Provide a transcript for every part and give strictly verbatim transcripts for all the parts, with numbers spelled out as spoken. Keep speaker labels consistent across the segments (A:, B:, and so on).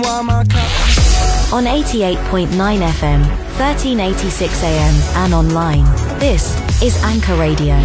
A: while my cup.
B: On eighty-eight point nine F M, thirteen eighty-six A M and online. This is Anchor Radio.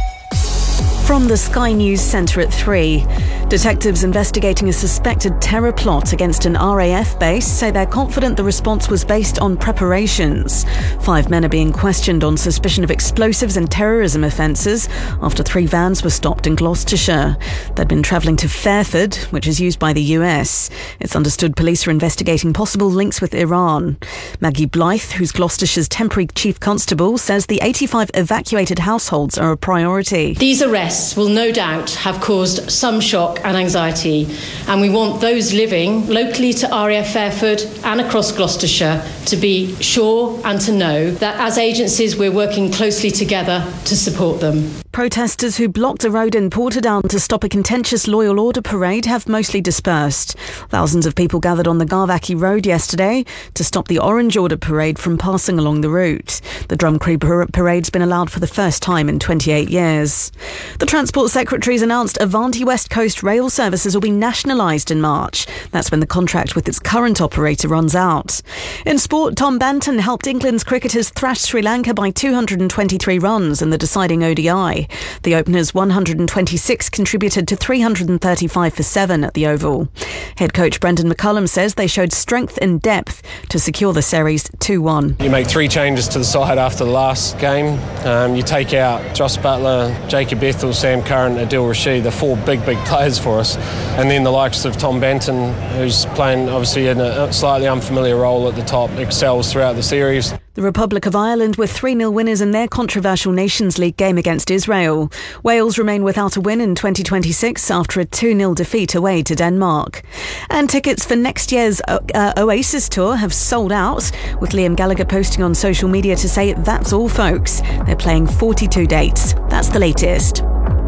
B: From the Sky News Centre at three. Detectives investigating a suspected terror plot against an R A F base say they're confident the response was based on preparations. Five men are being questioned on suspicion of explosives and terrorism offences after three vans were stopped in Gloucestershire. They'd been travelling to Fairford, which is used by the U S. It's understood police are investigating possible links with Iran. Maggie Blythe, who's Gloucestershire's temporary chief constable, says the eighty-five evacuated households are a priority.
C: These arrests will no doubt have caused some shock and anxiety, and we want those living locally to R A F Fairford and across Gloucestershire to be sure and to know that as agencies we're working closely together to support them.
B: Protesters who blocked a road in Portadown to stop a contentious Loyal Order parade have mostly dispersed. Thousands of people gathered on the Garvackie Road yesterday to stop the Orange Order parade from passing along the route. The Drumcree parade's been allowed for the first time in twenty-eight years. The Transport Secretary's announced Avanti West Coast rail services will be nationalised in March. That's when the contract with its current operator runs out. In sport, Tom Banton helped England's cricketers thrash Sri Lanka by two hundred twenty-three runs in the deciding O D I. The opener's one hundred twenty-six contributed to three hundred thirty-five for seven at the Oval. Head coach Brendan McCullum says they showed strength and depth to secure the series two one.
D: You make three changes to the side after the last game. Um, you take out Joss Butler, Jacob Ethel, Sam Curran, Adil Rashid, the four big, big players for us. And then the likes of Tom Banton, who's playing obviously in a slightly unfamiliar role at the top, excels throughout the series.
B: The Republic of Ireland were three nil winners in their controversial Nations League game against Israel. Wales remain without a win in twenty twenty-six after a two nil defeat away to Denmark. And tickets for next year's uh, Oasis tour have sold out, with Liam Gallagher posting on social media to say that's all, folks. They're playing forty-two dates. That's the latest.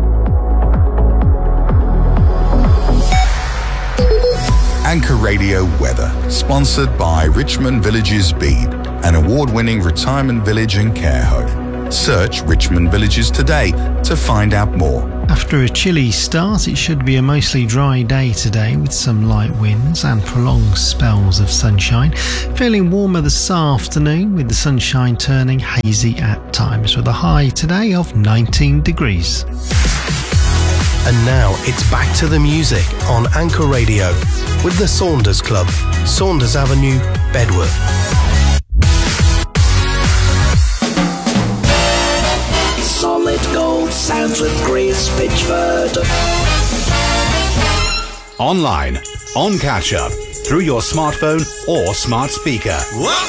E: Anchor Radio Weather, sponsored by Richmond Villages Bede, an award-winning retirement village and care home. Search Richmond Villages today to find out more.
F: After a chilly start, it should be a mostly dry day today with some light winds and prolonged spells of sunshine. Feeling warmer this afternoon with the sunshine turning hazy at times, with a high today of nineteen degrees.
G: And now it's back to the music on Anchor Radio with the Saunders Club, Saunders Avenue, Bedworth.
H: Solid gold sounds with Grace Pitchford.
I: Online, on catch-up, through your smartphone or smart speaker.
J: Welcome